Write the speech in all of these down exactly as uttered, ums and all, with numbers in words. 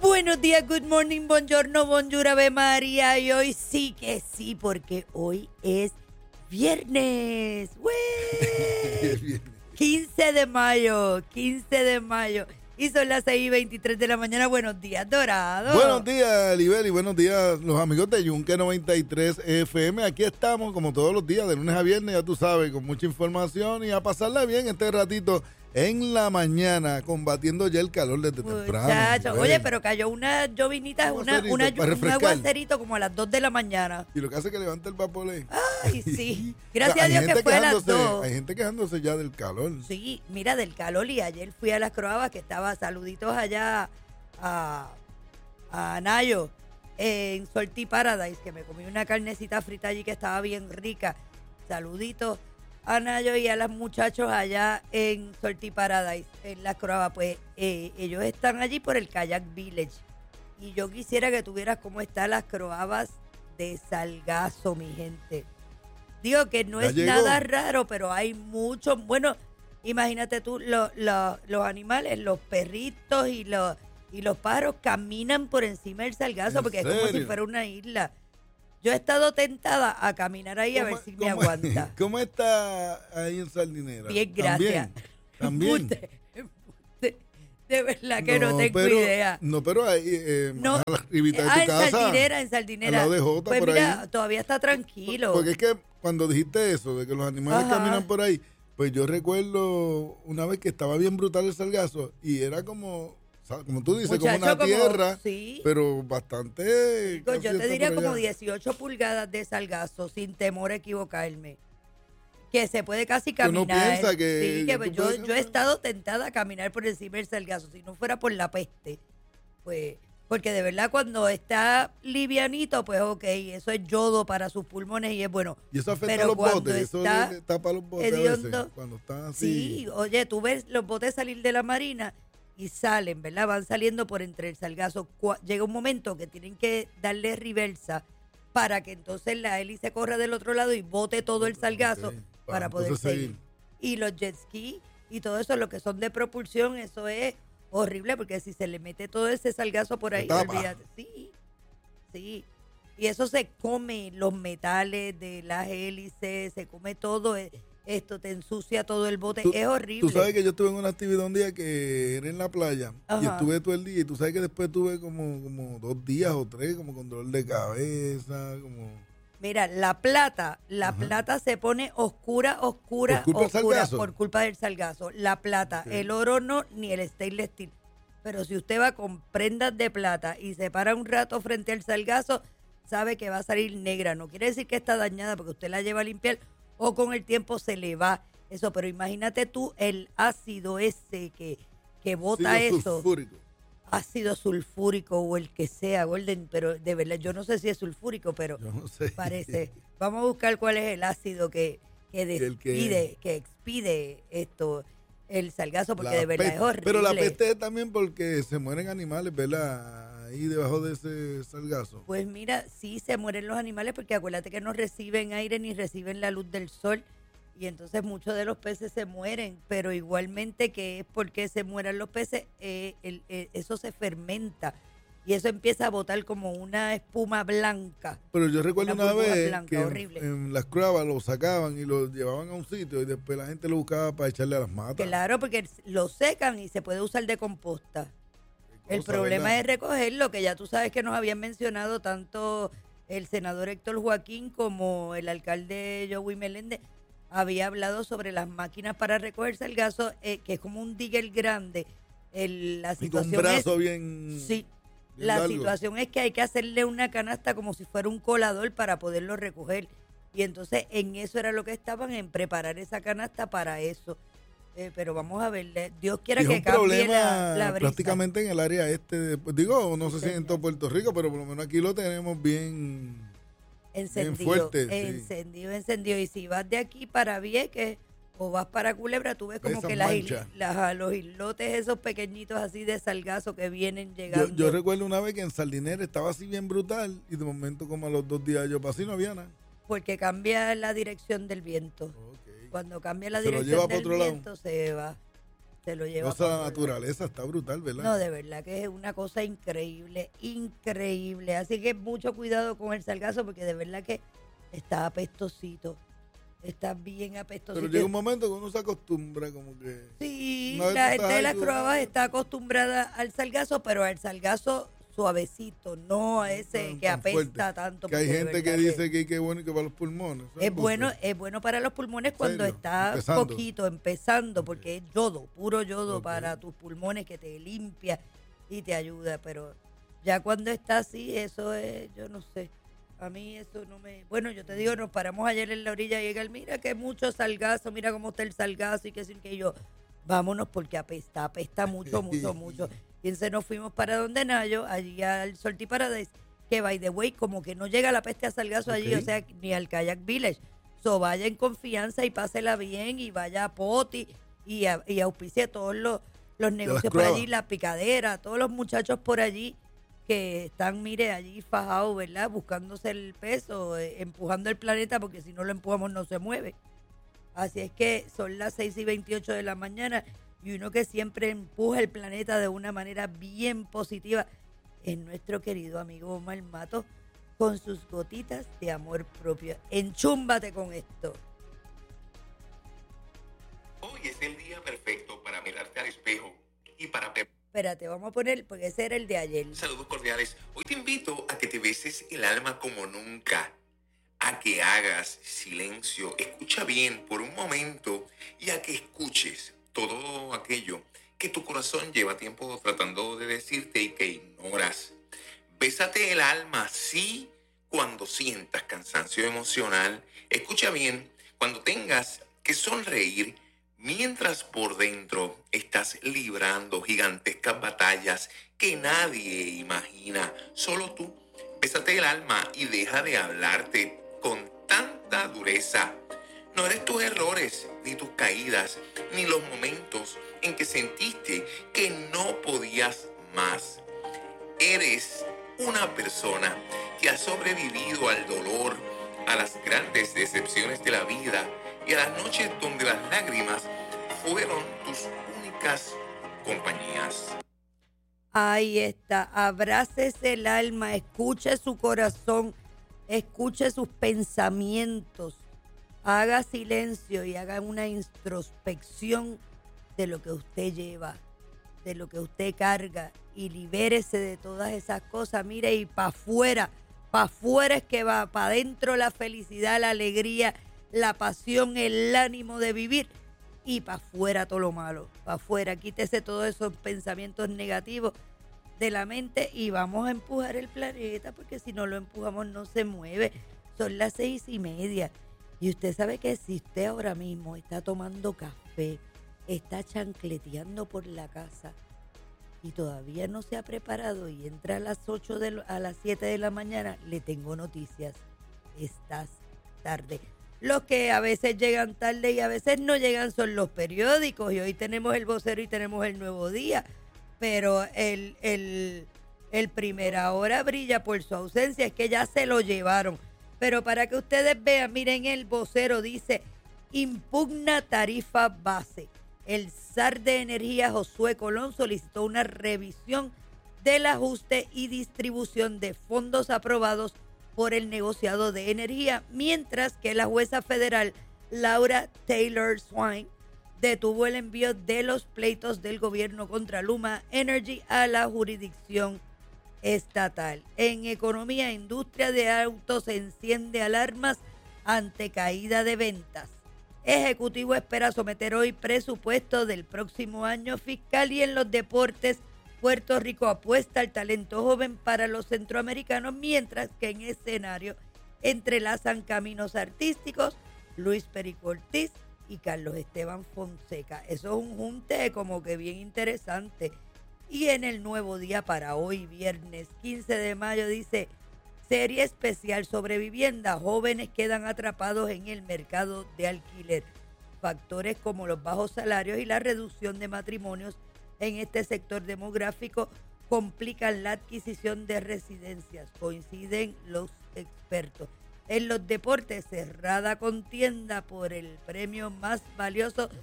Buenos días, good morning, buongiorno, bonjour, ave María. Y hoy sí que sí, porque hoy es viernes. ¡Wey! quince de mayo, quince de mayo. Y son las seis y veintitrés de la mañana. Buenos días, Dorado. Buenos días, Libeli. Buenos días, los amigos de Yunque noventa y tres F M. Aquí estamos, como todos los días, de lunes a viernes, ya tú sabes, con mucha información y a pasarla bien este ratito en la mañana, combatiendo ya el calor desde temprano. Muchacho, oye, pero cayó una llovinita, una, una, un aguacerito como a las dos de la mañana. Y lo que hace es que levanta el vapor. Ay, sí. Gracias a Dios que fue a las dos. Hay gente quejándose ya del calor. Sí, mira, del calor. Y ayer fui a las Croabas, que estaba, saluditos allá a, a Nayo, en Salty Paradise, que me comí una carnecita frita allí que estaba bien rica. Saluditos a Nayo y a los muchachos allá en Salty Paradise, en las Croabas. Pues eh, ellos están allí por el Kayak Village. Y yo quisiera que tuvieras cómo están las Croabas de Salgazo, mi gente. Digo que no ya es llegó. Nada raro, pero hay muchos. Bueno, imagínate tú, lo, lo, los animales, los perritos y los, y los pájaros caminan por encima del Salgazo porque serio? Es como si fuera una isla. Yo he estado tentada a caminar ahí a ver si me aguanta. ¿Cómo está ahí en Sardinera? Bien, gracias. También. Embuste, embuste. De verdad que no, no tengo pero, idea. No, pero ahí, eh, no, a la ribita de tu ah, casa. en Sardinera, en Sardinera. Al lado de Jota, pues por mira, ahí. todavía está tranquilo. Porque es que cuando dijiste eso, de que los animales Ajá. caminan por ahí, pues yo recuerdo una vez que estaba bien brutal el Salgazo y era como... como tú dices, Muchacho, como una tierra, como, sí. pero bastante... Yo te diría como dieciocho pulgadas de Salgazo, sin temor a equivocarme. Que se puede casi caminar. ¿Tú no piensas que...? Sí, que, que yo, yo he estado tentada a caminar por encima del Salgazo, si no fuera por la peste. Pues, porque de verdad cuando está livianito, pues ok, eso es yodo para sus pulmones y es bueno. Y eso afecta pero a los botes, eso le tapa los botes hediondo, a veces, cuando están así. Sí, oye, tú ves los botes salir de la marina... y salen, ¿verdad? Van saliendo por entre el Salgazo. Llega un momento que tienen que darle reversa para que entonces la hélice corra del otro lado y bote todo el Salgazo okay. para, para poder seguir. seguir. Y los jet ski y todo eso, lo que son de propulsión, eso es horrible porque si se le mete todo ese Salgazo por ahí, olvídate. Sí, sí. Y eso se come los metales de las hélices, se come todo. Esto te ensucia todo el bote, tú, es horrible. Tú sabes que yo estuve en una actividad un día que era en la playa Ajá. y estuve todo el día y tú sabes que después tuve como, como dos días o tres como con dolor de cabeza, como... Mira, la plata, la Ajá. plata se pone oscura, oscura, ¿Por culpa oscura del por culpa del Salgazo. La plata, okay. El oro no, ni el stainless steel. Pero si usted va con prendas de plata y se para un rato frente al Salgazo, sabe que va a salir negra. No quiere decir que está dañada porque usted la lleva a limpiar o con el tiempo se le va eso, pero imagínate tú el ácido ese que, que bota ácido eso. Sulfúrico. Ácido sulfúrico o el que sea, Golden, pero de verdad yo no sé si es sulfúrico, pero no sé. Parece. Vamos a buscar cuál es el ácido que, que despide, que... que expide esto, el Salgazo, porque la de verdad peste, es horrible. Pero la peste es también porque se mueren animales, ¿verdad? Ahí debajo de ese Salgazo. Pues mira, sí se mueren los animales porque acuérdate que no reciben aire ni reciben la luz del sol y entonces muchos de los peces se mueren, pero igualmente que es porque se mueran los peces, eh, el, eh, eso se fermenta y eso empieza a botar como una espuma blanca. Pero yo recuerdo una, una vez blanca, que horrible. En, en las Croabas lo sacaban y lo llevaban a un sitio y después la gente lo buscaba para echarle a las matas. Claro, porque lo secan y se puede usar de composta. El problema ¿verdad? Es recogerlo, que ya tú sabes que nos habían mencionado tanto el senador Héctor Joaquín como el alcalde Joey Meléndez. Había hablado sobre las máquinas para recoger Salgazo, eh, que es como un digger grande. El, la situación y con un brazo es, bien Sí, bien la largo. situación es que hay que hacerle una canasta como si fuera un colador para poderlo recoger. Y entonces en eso era lo que estaban, en preparar esa canasta para eso. Eh, pero vamos a ver, Dios quiera que cambie la, la brisa. Prácticamente en el área este, de, pues digo, no sé sí, si en todo Puerto Rico, pero por lo menos aquí lo tenemos bien, encendido, bien fuerte. Encendido, sí. encendido. Y si vas de aquí para Vieques o vas para Culebra, tú ves como que las, las, los islotes esos pequeñitos así de Salgazo que vienen llegando. Yo, yo recuerdo una vez que en Sardinera estaba así bien brutal y de momento como a los dos días yo pasé y no había nada. Porque cambia la dirección del viento. Okay. Cuando cambia la se dirección lo lleva del para otro viento lado. se va. se lo lleva. Cosa de la naturaleza está brutal, ¿verdad? No, de verdad que es una cosa increíble, increíble. Así que mucho cuidado con el sargazo porque de verdad que está apestosito. Está bien apestosito. Pero llega un momento que uno se acostumbra como que... Sí, la gente de las croabas está acostumbrada al sargazo, pero al sargazo suavecito, no a ese tan, que tan apesta fuerte. tanto. Que hay gente que dice que, que es bueno y que para los pulmones. Es bueno, es bueno para los pulmones cuando ¿Serio? está Empezando. poquito, empezando, porque es yodo, puro yodo Okay. para tus pulmones que te limpia y te ayuda, pero ya cuando está así, eso es, yo no sé, a mí eso no me... Bueno, yo te digo, nos paramos ayer en la orilla y llega el, mira que mucho salgazo, mira cómo está el salgazo y que sin que yo, vámonos porque apesta, apesta mucho, mucho, mucho. Y entonces nos fuimos para donde Nayo, allí al Salty Paradise, que by the way, como que no llega la peste a salgazo Okay. allí, o sea, ni al Kayak Village. So, vaya en confianza y pásela bien y vaya a Poti y, a, y auspicie todos los, los negocios por allí, la picadera, todos los muchachos por allí que están, mire, allí fajados, ¿verdad? Buscándose el peso, eh, empujando el planeta, porque si no lo empujamos no se mueve. Así es que son las seis y veintiocho de la mañana y uno que siempre empuja el planeta de una manera bien positiva es nuestro querido amigo Omar Matos con sus gotitas de amor propio. Enchúmbate con esto. Hoy es el día perfecto para mirarte al espejo y para preparar. Espérate, vamos a poner, porque ese era el de ayer. Saludos cordiales. Hoy te invito a que te beses el alma como nunca, a que hagas silencio, escucha bien por un momento y a que escuches todo aquello que tu corazón lleva tiempo tratando de decirte y que ignoras. Bésate el alma, sí, cuando sientas cansancio emocional. Escucha bien, cuando tengas que sonreír, mientras por dentro estás librando gigantescas batallas que nadie imagina, solo tú. Bésate el alma y deja de hablarte con tanta dureza. No eres tus errores, ni tus caídas, ni los momentos en que sentiste que no podías más. Eres una persona que ha sobrevivido al dolor, a las grandes decepciones de la vida y a las noches donde las lágrimas fueron tus únicas compañías. Ahí está, abrácese el alma, escuche su corazón, escuche sus pensamientos, haga silencio y haga una introspección de lo que usted lleva, de lo que usted carga y libérese de todas esas cosas. Mire, y para afuera, para afuera es que va, para adentro la felicidad, la alegría, la pasión, el ánimo de vivir y para afuera todo lo malo, para afuera, quítese todos esos pensamientos negativos de la mente y vamos a empujar el planeta porque si no lo empujamos no se mueve. Son las seis y media y usted sabe que si usted ahora mismo está tomando café, está chancleteando por la casa y todavía no se ha preparado y entra a las ocho de, a las siete de la mañana, le tengo noticias. Estás tarde. Los que a veces llegan tarde y a veces no llegan son los periódicos y hoy tenemos el Vocero y tenemos el Nuevo Día, pero el, el, el Primera Hora brilla por su ausencia, es que ya se lo llevaron. Pero para que ustedes vean, miren, el Vocero dice, impugna tarifa base. El S A R de Energía, Josué Colón, solicitó una revisión del ajuste y distribución de fondos aprobados por el negociado de energía, mientras que la jueza federal Laura Taylor Swain detuvo el envío de los pleitos del gobierno contra Luma Energy a la jurisdicción estatal. En economía, industria de autos enciende alarmas ante caída de ventas. Ejecutivo espera someter hoy presupuesto del próximo año fiscal y en los deportes, Puerto Rico apuesta al talento joven para los centroamericanos, mientras que en escenario entrelazan caminos artísticos Luis Perico Ortiz y Carlos Esteban Fonseca. Eso es un junte como que bien interesante. Y en el Nuevo Día para hoy, viernes quince de mayo, dice, serie especial sobre vivienda, jóvenes quedan atrapados en el mercado de alquiler. Factores como los bajos salarios y la reducción de matrimonios en este sector demográfico complican la adquisición de residencias, coinciden los expertos. En los deportes, cerrada contienda por el premio más valioso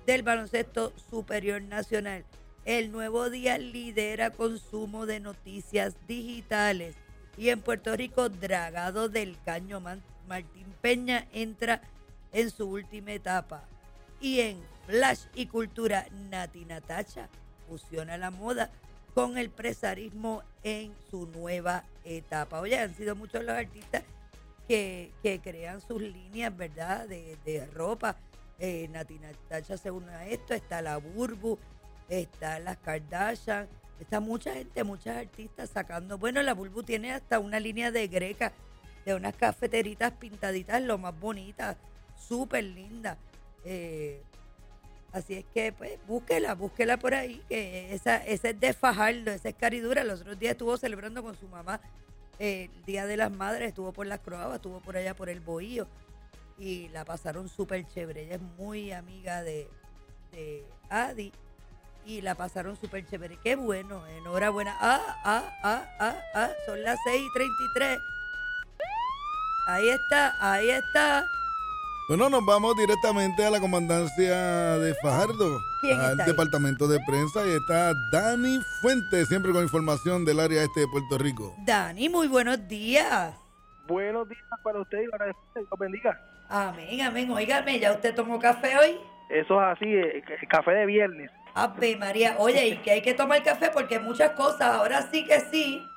del baloncesto superior nacional. El Nuevo Día lidera consumo de noticias digitales. Y en Puerto Rico, Dragado del Caño, Martín Peña entra en su última etapa. Y en Flash y Cultura, Nati Natacha fusiona la moda con el presarismo en su nueva etapa. Oye, han sido muchos los artistas que, que crean sus líneas, ¿verdad?, de, de ropa. Eh, Nati Natacha se une a esto, está la Burbu, está las Kardashian, está mucha gente, muchos artistas sacando. Bueno, la Burbu tiene hasta una línea de greca, de unas cafeteritas pintaditas, lo más bonitas, súper lindas. Eh, así es que, pues, búsquela, búsquela por ahí, que esa, esa es de Fajardo, esa es caridura. Los otros días estuvo celebrando con su mamá eh, el Día de las Madres, estuvo por las Croabas, estuvo por allá por el Bohío, y la pasaron súper chévere. Ella es muy amiga de, de Adi, y la pasaron súper chévere. Qué bueno, enhorabuena. Ah, ah, ah, ah, ah, son las seis y treinta y tres. Ahí está, ahí está. Bueno, nos vamos directamente a la comandancia de Fajardo, al departamento de prensa, y está Dani Fuentes, siempre con información del área este de Puerto Rico. Dani, muy buenos días. Buenos días para usted y para Dios bendiga. Amén, amén. Óigame, ¿ya usted tomó café hoy? Eso es así, el café de viernes. Ave María, oye, y que hay que tomar café porque muchas cosas, ahora sí que sí.